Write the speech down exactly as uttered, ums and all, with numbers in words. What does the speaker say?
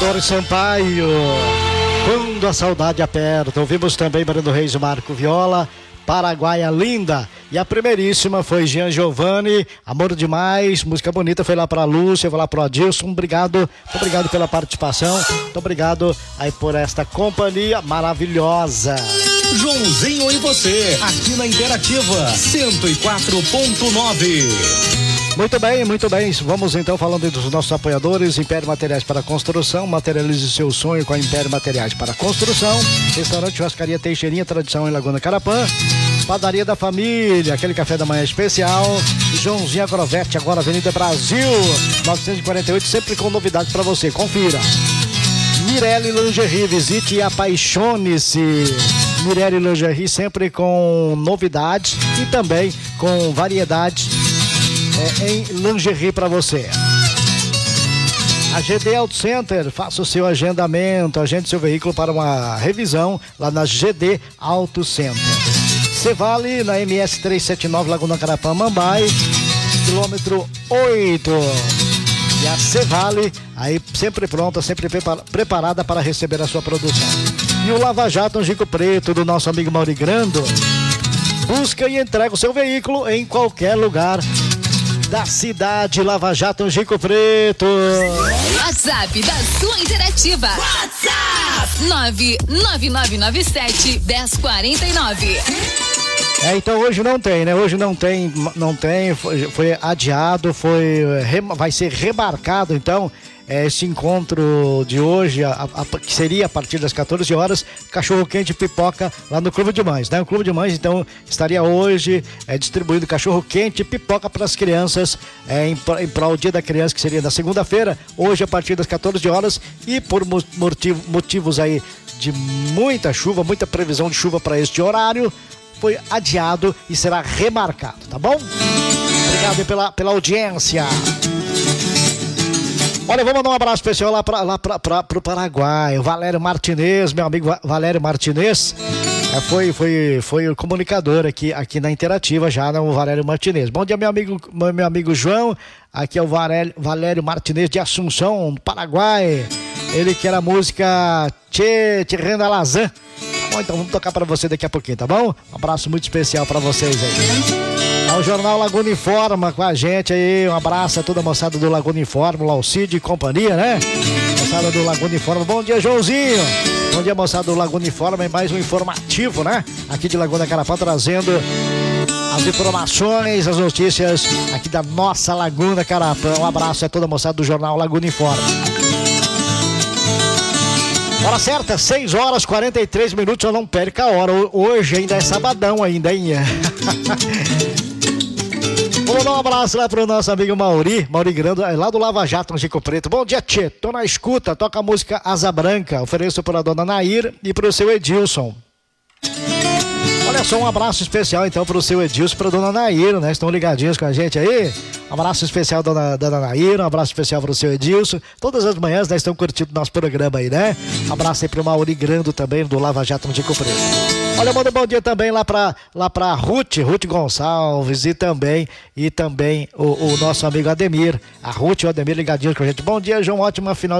Teodoro Sampaio, Quando a Saudade Aperta. Ouvimos também Brando Reis e Marco Viola, Paraguaia Linda. E a primeiríssima foi Jean Giovanni, Amor Demais, música bonita, foi lá pra Lúcia, foi lá pro Adilson. Obrigado, muito obrigado pela participação, muito obrigado aí por esta companhia maravilhosa. Joãozinho e você, aqui na Interativa cento e quatro ponto nove. Muito bem, muito bem. Vamos então falando dos nossos apoiadores. Império Materiais para Construção. Materialize seu sonho com a Império Materiais para Construção. Restaurante Churrascaria Teixeirinha, tradição em Laguna Carapã. Padaria da Família, aquele café da manhã especial. Joãozinho Agrovete, agora Avenida Brasil novecentos e quarenta e oito, sempre com novidades para você. Confira. Mirelle Lingerie, visite e apaixone-se. Mirelle Lingerie, sempre com novidades e também com variedades É, em lingerie para você. A G D Auto Center, faça o seu agendamento, agende seu veículo para uma revisão lá na G D Auto Center. Cevale na M S trezentos e setenta e nove, Laguna Carapã, Mambai, quilômetro oito. E a Cevale aí sempre pronta, sempre preparada para receber a sua produção. E o Lava Jato Angico Preto do nosso amigo Mauri Grando busca e entrega o seu veículo em qualquer lugar da cidade. Lava Jato Angico Preto. WhatsApp da sua Interativa. WhatsApp nove nove nove nove sete um zero quatro nove. É, então hoje não tem, né? Hoje não tem, não tem, foi, foi adiado, foi, vai ser remarcado, então, é, esse encontro de hoje, a, a, que seria a partir das quatorze horas, cachorro quente e pipoca lá no Clube de Mães, né? O Clube de Mães, então, estaria hoje é, distribuindo cachorro quente e pipoca para as crianças, é, em, em prol do Dia da Criança, que seria na segunda-feira, hoje a partir das quatorze horas, e por motivo, motivos aí de muita chuva, muita previsão de chuva para este horário, foi adiado e será remarcado, tá bom? Obrigado pela, pela audiência. Olha, vou mandar um abraço especial lá para lá pra, pra, pro Paraguai. O Valério Martinez, meu amigo Valério Martinez, é, foi, foi, foi o comunicador aqui, aqui na Interativa já, né, o Valério Martinez. Bom dia, meu amigo, meu amigo João. Aqui é o Valério, Valério Martinez de Assunção, Paraguai. Ele quer a música Tchê, Tchê Renda Lazan. Bom, então vamos tocar pra você daqui a pouquinho, tá bom? Um abraço muito especial pra vocês aí. É o Jornal Laguna Informa com a gente aí. Um abraço a toda a moçada do Laguna Informa, o Laucídio e companhia, né? Moçada do Laguna Informa. Bom dia, Joãozinho. Bom dia, moçada do Laguna Informa. E mais um informativo, né? Aqui de Laguna Carapã, trazendo as informações, as notícias aqui da nossa Laguna Carapã. Um abraço a toda a moçada do Jornal Laguna Informa. Hora certa, seis horas e quarenta e três minutos, eu não perca a hora. Hoje ainda é sabadão ainda, hein? Vou mandar um abraço lá pro nosso amigo Mauri, Mauri Grando, lá do Lava Jato, no Chico Preto. Bom dia, tchê, tô na escuta, toca a música Asa Branca, ofereço para a dona Nair e pro seu Edilson. Olha só, um abraço especial então pro seu Edilson e pra dona Nair, né? Estão ligadinhos com a gente aí? Um abraço especial dona, dona Nair, um abraço especial pro seu Edilson. Todas as manhãs, né, estão curtindo nosso programa aí, né? Um abraço aí pro Mauri Grando também, do Lava Jato no Chico Preto. Olha, manda um bom dia também lá pra, lá pra Ruth, Ruth Gonçalves e também, e também o, o nosso amigo Ademir. A Ruth e o Ademir ligadinhos com a gente. Bom dia, João, ótima final